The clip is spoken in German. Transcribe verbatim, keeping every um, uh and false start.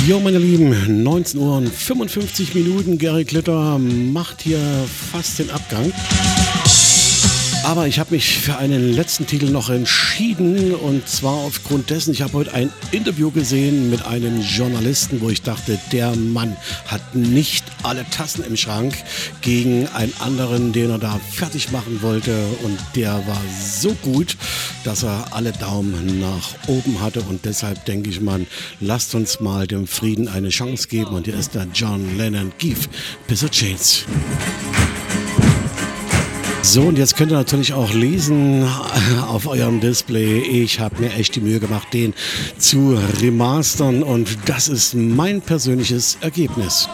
Jo, meine Lieben, neunzehn Uhr und fünfundfünfzig Minuten. Gary Glitter macht hier fast den Abgang. Aber ich habe mich für einen letzten Titel noch entschieden, und zwar aufgrund dessen, ich habe heute ein Interview gesehen mit einem Journalisten, wo ich dachte, der Mann hat nicht alle Tassen im Schrank gegen einen anderen, den er da fertig machen wollte, und der war so gut, dass er alle Daumen nach oben hatte, und deshalb denke ich, man, lasst uns mal dem Frieden eine Chance geben, und hier ist der John Lennon, Give Peace a Chance. So, und jetzt könnt ihr natürlich auch lesen auf eurem Display. Ich habe mir echt die Mühe gemacht, den zu remastern, und das ist mein persönliches Ergebnis.